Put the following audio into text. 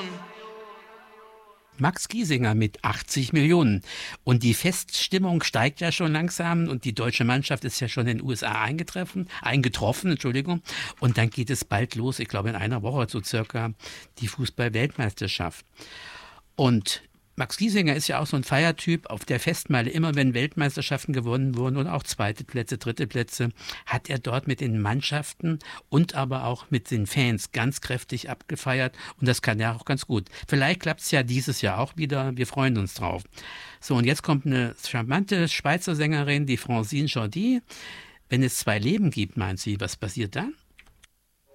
Max Giesinger mit 80 Millionen. Und die Feststimmung steigt ja schon langsam und die deutsche Mannschaft ist ja schon in den USA eingetroffen, Entschuldigung. Und dann geht es bald los, ich glaube in einer Woche so circa, die Fußball-Weltmeisterschaft. Und Max Giesinger ist ja auch so ein Feiertyp auf der Festmeile. Immer wenn Weltmeisterschaften gewonnen wurden und auch zweite Plätze, dritte Plätze, hat er dort mit den Mannschaften und aber auch mit den Fans ganz kräftig abgefeiert. Und das kann ja auch ganz gut. Vielleicht klappt es ja dieses Jahr auch wieder. Wir freuen uns drauf. So, und jetzt kommt eine charmante Schweizer Sängerin, die Francine Jordi. Wenn es zwei Leben gibt, meint sie, was passiert dann?